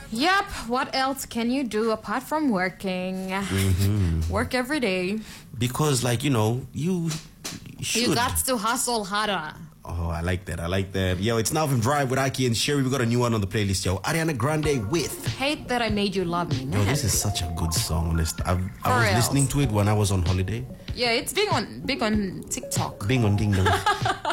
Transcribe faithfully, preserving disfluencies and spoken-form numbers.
Yep, what else can you do apart from working? Mm-hmm. Work every day. Because, like, you know, you should. You got to hustle harder. Oh, I like that. I like that. Yo, it's Now from Drive with Aki and Sherry. We got a new one on the playlist, yo. Ariana Grande with Hate That I Made You Love Me. Yo, this is such a good song. Honest. I, I was reals. listening to it when I was on holiday. Yeah, it's big on big on TikTok. Bing on ding dong.